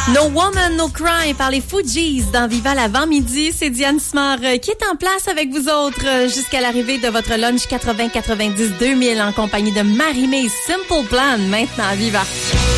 No Woman, No Cry par les Fugees dans Viva l'avant-midi. C'est Diane Simard qui est en place avec vous autres jusqu'à l'arrivée de votre lunch 80-90-2000 en compagnie de Marie-Mé Simple Plan maintenant à Viva.